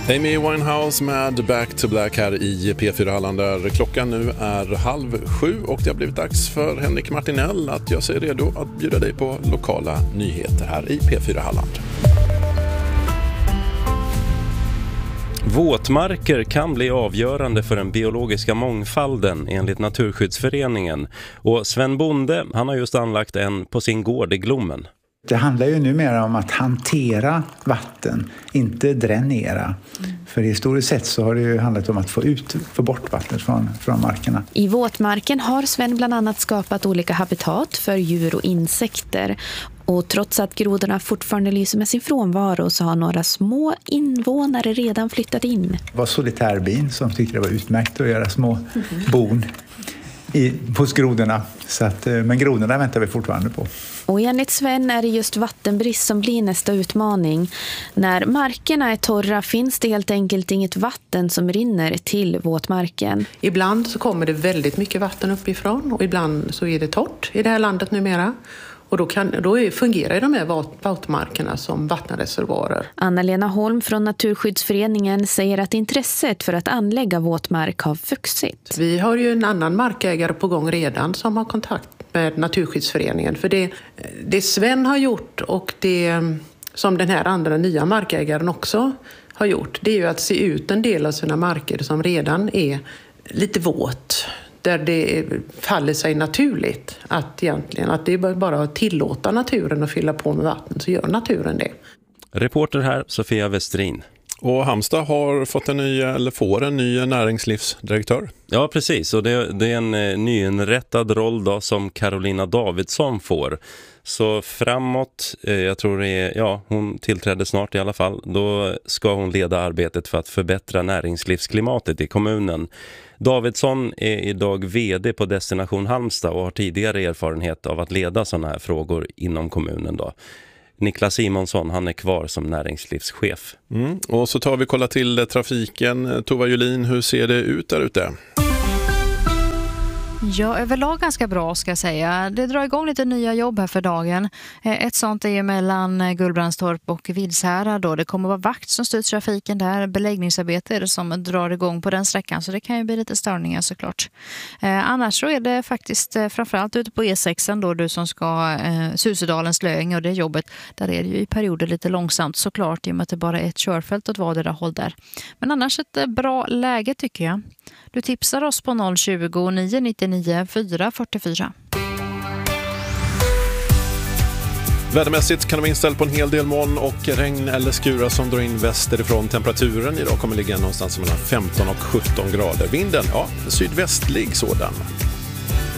Amy Winehouse med Back to Black här i P4 Halland där klockan nu är 6:30 och det har blivit dags för Henrik Martinell att göra sig redo att bjuda dig på lokala nyheter här i P4 Halland. Våtmarker kan bli avgörande för den biologiska mångfalden enligt Naturskyddsföreningen. Och Sven Bonde, han har just anlagt en på sin gård i Glommen. Det handlar ju numera om att hantera vatten, inte dränera. För historiskt sett så har det ju handlat om att få bort vattnet från markerna. I våtmarken har Sven bland annat skapat olika habitat för djur och insekter. Och trots att grodorna fortfarande lyser med sin frånvaro så har några små invånare redan flyttat in. Det var solitärbin som tyckte det var utmärkt att göra små bon hos grodorna. Men grodorna väntar vi fortfarande på. Och enligt Sven är det just vattenbrist som blir nästa utmaning. När markerna är torra finns det helt enkelt inget vatten som rinner till våtmarken. Ibland så kommer det väldigt mycket vatten uppifrån och ibland så är det torrt i det här landet numera. Och då fungerar de här våtmarkerna som vattenreservoarer. Anna-Lena Holm från Naturskyddsföreningen säger att intresset för att anlägga våtmark har vuxit. Vi har ju en annan markägare på gång redan som har kontakt med Naturskyddsföreningen. För det Sven har gjort och det som den här andra nya markägaren också har gjort, det är ju att se ut en del av sina marker som redan är lite våt. Där det faller sig naturligt att det är bara att tillåta naturen att fylla på med vatten, så gör naturen det. Reporter här, Sofia Westrin. Och Halmstad har fått får en ny näringslivsdirektör. Ja, precis. Och det är en nyinrättad roll då som Carolina Davidsson får. Så framåt, jag tror hon tillträdde snart i alla fall, då ska hon leda arbetet för att förbättra näringslivsklimatet i kommunen. Davidsson är idag vd på Destination Halmstad och har tidigare erfarenhet av att leda sådana här frågor inom kommunen då. Niklas Simonsson, han är kvar som näringslivschef. Och så tar vi kolla till trafiken. Tova Julin, hur ser det ut där ute? Ja, överlag ganska bra ska jag säga. Det drar igång lite nya jobb här för dagen. Ett sånt är ju mellan Gullbrandstorp och Vidshärad då. Det kommer vara vakt som styr trafiken där. Beläggningsarbete är det som drar igång på den sträckan, så det kan ju bli lite störningar såklart. Annars så är det faktiskt framförallt ute på E6 då, du som ska Susedalens Löing och det jobbet. Där är det ju i perioder lite långsamt såklart i och med att det bara är ett körfält åt vardera håll där. Men annars ett bra läge tycker jag. Du tipsar oss på 020 999 444. Vädermässigt kan de vara inställd på en hel del moln och regn eller skura som drar in västerifrån. Temperaturen idag kommer ligga någonstans mellan 15 och 17 grader. Vinden, sydvästlig sådan.